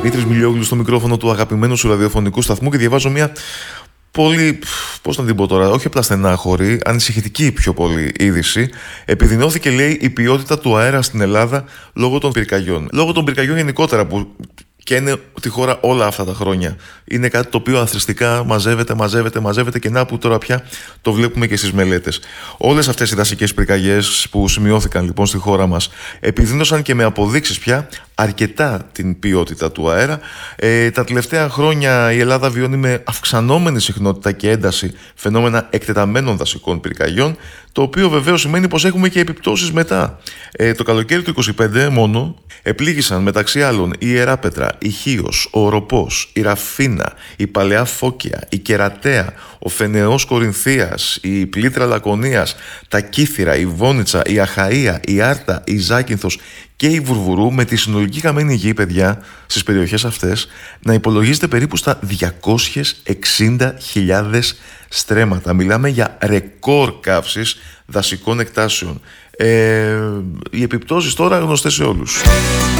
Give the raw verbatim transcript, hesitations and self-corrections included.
Δημήτρης Μιλιόγλου στο μικρόφωνο του αγαπημένου σου ραδιοφωνικού σταθμού και διαβάζω μια πολύ, πώς να την πω τώρα, όχι απλά στενάχωρη, ανησυχητική πιο πολύ είδηση. Επιδεινώθηκε, λέει, η ποιότητα του αέρα στην Ελλάδα λόγω των πυρκαγιών. Λόγω των πυρκαγιών γενικότερα που και είναι τη χώρα όλα αυτά τα χρόνια. Είναι κάτι το οποίο αθρηστικά μαζεύεται, μαζεύεται, μαζεύεται και να που τώρα πια το βλέπουμε και στις μελέτες. Όλες αυτές οι δασικές πυρκαγιές που σημειώθηκαν λοιπόν στη χώρα μας επιδίνωσαν και με αποδείξεις πια αρκετά την ποιότητα του αέρα. Ε, τα τελευταία χρόνια η Ελλάδα βιώνει με αυξανόμενη συχνότητα και ένταση φαινόμενα εκτεταμένων δασικών πυρκαγιών, το οποίο βεβαίως σημαίνει πως έχουμε και επιπτώσεις μετά. Ε, το καλοκαίρι του είκοσι πέντε μόνο επλήγησαν μεταξύ άλλων η Ιεράπετρα, η Χίος, ο Οροπός, η Ραφίνα, η Παλαιά Φώκια, η Κερατέα, ο Φενεός Κορινθίας, η Πλήτρα Λακωνίας, τα Κύθυρα, η Βόνιτσα, η Αχαΐα, η Άρτα, η Ζάκυνθος και η Βουρβουρού, με τη συνολική χαμένη γη, παιδιά, στις περιοχές αυτές να υπολογίζεται περίπου στα διακόσιες εξήντα χιλιάδες στρέμματα. Μιλάμε για ρεκόρ καύσης δασικών εκτάσεων. Ε, οι επιπτώσεις τώρα γνωστές σε όλους.